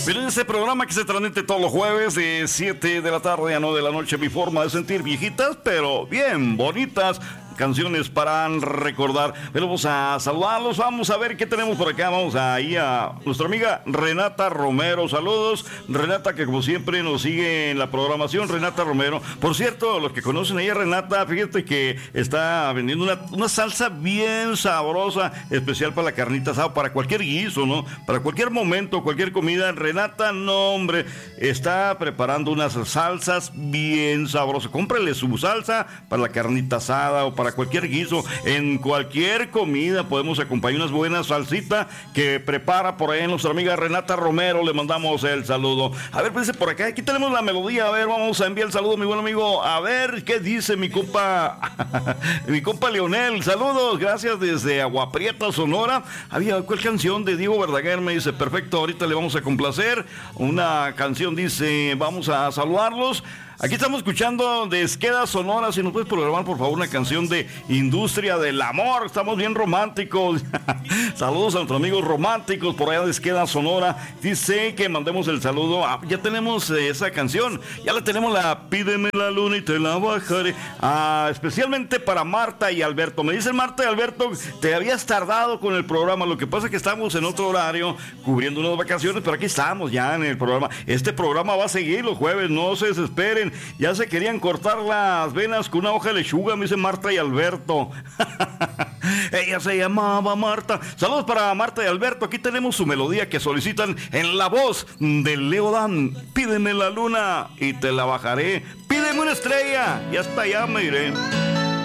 Miren ese programa que se transmite todos los jueves de 7 de la tarde a 9 de la noche. Mi forma de sentir, viejitas, pero bien bonitas. Canciones para recordar. Pero vamos a saludarlos. Vamos a ver qué tenemos por acá. Vamos a ir a nuestra amiga Renata Romero. Saludos, Renata, que como siempre nos sigue en la programación. Renata Romero. Por cierto, los que conocen a ella, Renata, fíjate que está vendiendo una salsa bien sabrosa, especial para la carnita asada, para cualquier guiso, ¿no? Para cualquier momento, cualquier comida. Renata, no, hombre, está preparando unas salsas bien sabrosas. Cómprele su salsa para la carnita asada o para cualquier guiso, en cualquier comida podemos acompañar unas buenas salsitas que prepara por ahí nuestra amiga Renata Romero. Le mandamos el saludo. A ver, pues por acá, aquí tenemos la melodía. A ver, vamos a enviar el saludo a mi buen amigo. A ver, ¿qué dice mi compa? Mi compa Leonel, saludos, gracias desde Agua Prieta, Sonora. Había cuál canción de Diego Verdaguer, me dice, perfecto, ahorita le vamos a complacer. Una canción dice, vamos a saludarlos. Aquí estamos escuchando de Esqueda, Sonora. Si nos puedes programar, por favor, una canción de Industria del Amor. Estamos bien románticos. Saludos a nuestros amigos románticos por allá de Esqueda, Sonora. Dice que mandemos el saludo. Ya tenemos esa canción. Ya la tenemos, la Pídeme la luna y te la bajaré. Especialmente para Marta y Alberto. Me dicen, Marta y Alberto, te habías tardado con el programa. Lo que pasa es que estamos en otro horario, cubriendo unas vacaciones, pero aquí estamos ya en el programa. Este programa va a seguir los jueves, no se desesperen. Ya se querían cortar las venas con una hoja de lechuga, me dice Marta y Alberto. Ella se llamaba Marta. Saludos para Marta y Alberto. Aquí tenemos su melodía que solicitan en la voz de Leo Dan. Pídeme la luna y te la bajaré. Pídeme una estrella y hasta allá me iré.